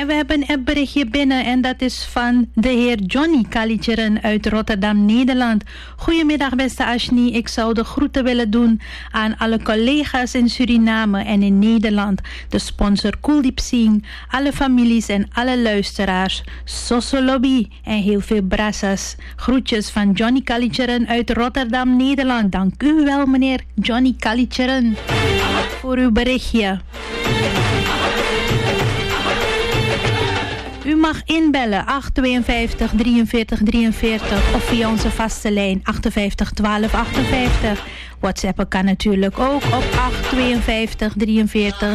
En we hebben een appberichtje binnen en dat is van de heer Johnny Kalitjeren uit Rotterdam, Nederland. Goedemiddag beste Ashni, ik zou de groeten willen doen aan alle collega's in Suriname en in Nederland. De sponsor Kuldeep Singh, alle families en alle luisteraars. Sosolobi en heel veel brassas. Groetjes van Johnny Kalitjeren uit Rotterdam, Nederland. Dank u wel meneer Johnny Kalitjeren voor uw berichtje. U mag inbellen 852 43 43 of via onze vaste lijn 58 12 58. WhatsAppen kan natuurlijk ook op 852 43